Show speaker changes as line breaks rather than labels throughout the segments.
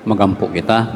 Magampo kita.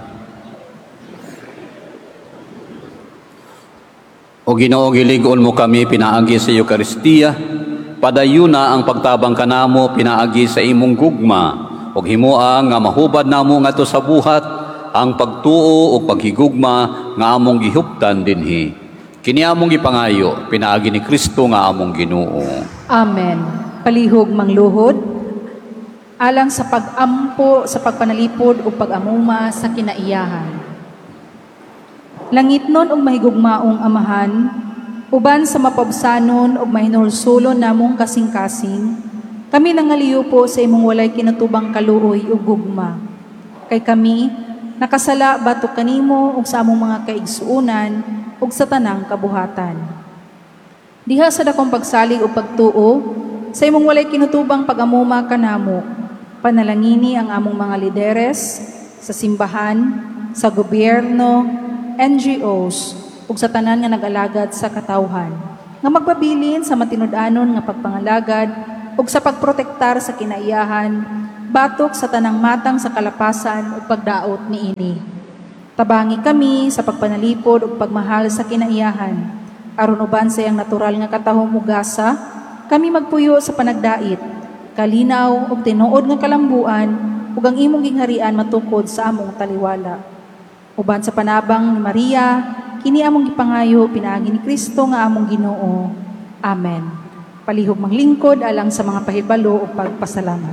O Ginoo, gilig-on mo kami pinaagi sa Eucharistia, padayuna ang pagtabang kanamo pinaagi sa imong gugma, o himoa nga mahubad namo ngadto sa buhat ang pagtuo o paghigugma nga among gihuptan dinhi. Kini among gipangayo pinaagi ni Kristo nga among Ginoo.
Amen. Palihog mangluhod, alang sa pag-ampo sa pagpanalipod o pag-amuma sa kinaiyahan. Langit nun og mahigugmaong amahan, uban sa mapabsanon og mahinulsulon namong kasing-kasing, kami nangaliyo po sa imong walay kinatubang kaluoy ug gugma. Kay kami nakasala batok kanimo ug sa among mga kaigsuonan ug sa tanang kabuhatan. Diha sa dakong pagsalig o pagtuo, sa imong walay kinatubang pag-amuma kanamo, panalangini ang among mga lideres sa simbahan, sa gobyerno, NGOs, ug sa tanan nga nag-alagad sa katawhan, nga magpabilin sa matinud-anon nga pagpangalagad ug sa pagprotektar sa kinaiyahan, batok sa tanang matang sa kalapasan ug pagdaot niini. Tabangi kami sa pagpanalipod ug pagmahal sa kinaiyahan, aron uban sa iyang natural nga katahom ug gasa, kami magpuyo sa panagdait, kalinaw ug tinuod nga kalambuan ug ang imong gingharian matukod sa among taliwala. Uban sa panabang ni Maria, kini among gipangayo pinaagi ni Kristo nga among Ginoo. Amen. Palihog manglingkod alang sa mga pahibalo o pagpasalamat.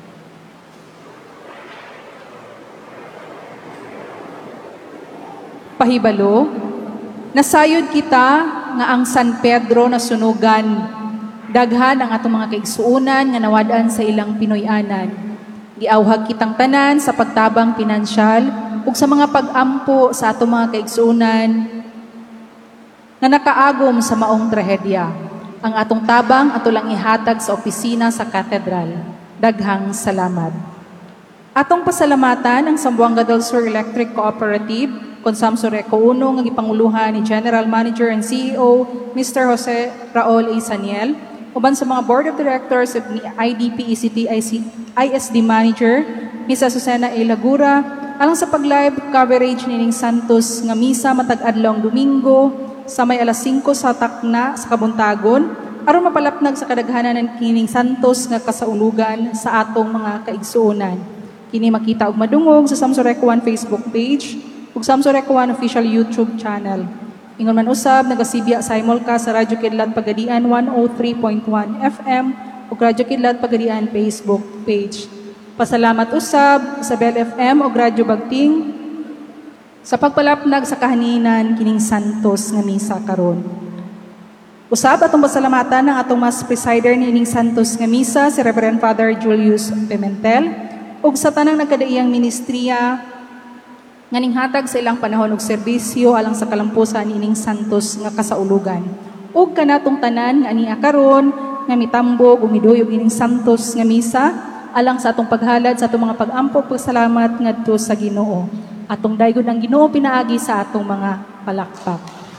Pahibalo, nasayod kita nga ang San Pedro na sunugan, daghan ang atong mga kaigsuonan nga nawadaan sa ilang Pinoyanan. Giawhag kitang tanan sa pagtabang pinansyal ug sa mga pag-ampo sa atong mga kaigsuonan nga nakaagom sa maong trahedya. Ang atong tabang ato lang ihatag sa opisina sa katedral. Daghang salamat. Atong pasalamatan ang Zamboanga del Sur Electric Cooperative, Consumption Eco 1 nga gipanguluhan ni General Manager and CEO Mr. Jose Raul A. Saniel, uban sa mga Board of Directors of IDP ECT ISD Manager Ms. Susana A. Lagura, alang sa pag-live coverage ni Santos nga misa matag adlawng Domingo sa may alas 5 sa takna sa Kabuntagon, aron mapalapnag sa kadaghanan ng kining Santos nga kasaulugan sa atong mga kaigsuonan. Kini makita og madungog sa Samsoreko 1 Facebook page ug Samsoreko 1 official YouTube channel. Ingon man usab nagasibya simulcast sa Radyo Kidlat Pagadian 103.1 FM ug Radyo Kidlat Pagadian Facebook page. Pasalamat usab sa Bell FM o Radyo Bagting sa pagpalapnag sa kahaninan kining Santos nga misa karon. Usab atong pasalamatan ng atong mas presider nining Santos nga misa si Reverend Father Julius Pimentel ug sa tanang nagkadaiyang ministriya nga ninghatag sa ilang panahon og serbisyo alang sa kalampusan nining Santos nga kasaulugan. Ug kanatong tanan nga ania karon nga mitambog ug miduyog ining Santos nga misa alang sa atong paghalad sa atong mga pag-ampog pagsalamat ngadto sa Ginoo. Atong daygod ang Ginoo pinaagi sa atong mga palakpak.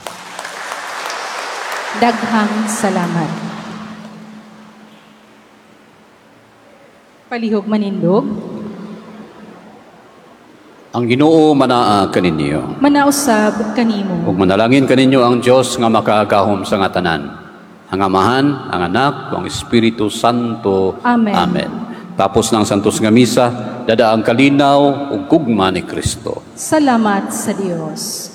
Daghang salamat. Palihog manindog.
Ang Ginoo manaa kaninyo.
Manausab kanimo.
Ug manalangin kaninyo ang Dios nga makaagahom sa nga tanan. Ang Amahan, ang Anak, ang Espiritu Santo.
Amen.
Amen. Tapos ng Santos nga misa, dadaang kalinaw ug gugma ni Kristo.
Salamat sa Dios.